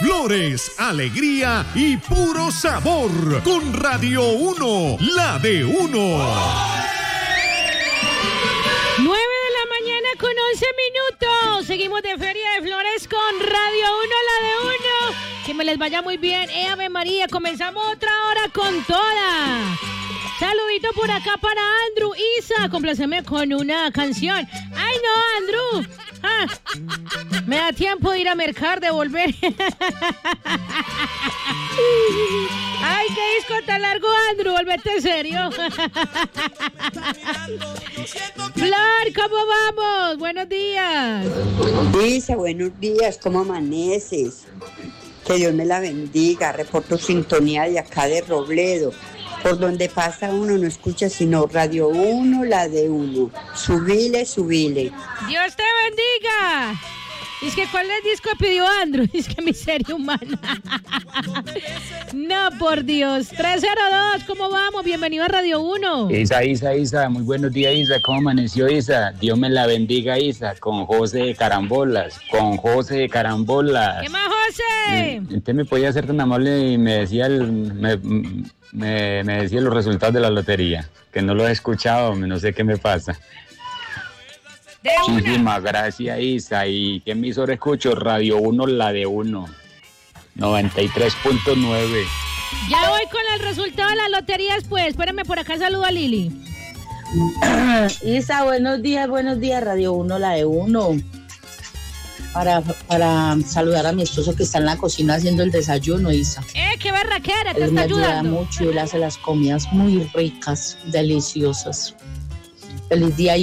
Flores, alegría y puro sabor. Con Radio 1, la de uno. 9 de la mañana con 11 minutos. Seguimos de Feria de Flores con Radio 1, la de uno. Que me les vaya muy bien. Ave María, comenzamos otra hora con toda. Saludito por acá para Andrew. Isa, compláceme con una canción. Ay, no, Andrew. Me da tiempo de ir a mercar, de volver. Ay, qué disco tan largo, Andrew. Volvete serio. Flor, ¿cómo vamos? Buenos días. Isa, buenos días. ¿Cómo amaneces? Que Dios me la bendiga. Reporto sintonía de acá de Robledo. Por donde pasa uno no escucha sino Radio 1, la de uno. Subile, subile. Dios te bendiga. Es que ¿cuál es el disco pidió Andrew? Es que miseria humana. No, por Dios. 302, ¿cómo vamos? Bienvenido a Radio 1. Isa, muy buenos días, Isa. ¿Cómo amaneció, Isa? Dios me la bendiga, Isa. Con José de Carambolas. ¿Qué más, José? Usted me podía ser tan amable y me decía me decía los resultados de la lotería, que no lo he escuchado, no sé qué me pasa. Muchísimas gracias, Isa. ¿Y qué emisora escucho? Radio 1, la de 1, 93.9. Ya voy con el resultado de la lotería después. Espérenme, por acá saludo a Lili. Isa, buenos días, Radio 1, la de 1. Para saludar a mi esposo que está en la cocina haciendo el desayuno, Isa. ¡Qué berraquera! Te Él está me ayudando. ayuda mucho y él hace las comidas muy ricas, deliciosas. Feliz día.